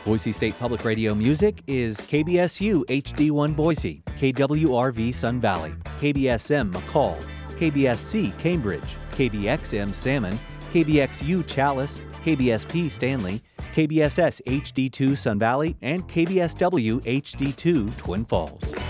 Boise State Public Radio music is KBSU HD1 Boise, KWRV Sun Valley, KBSM McCall, KBSC Cambridge, KBXM Salmon, KBXU Chalice, KBSP Stanley, KBSS HD2 Sun Valley, and KBSW HD2 Twin Falls.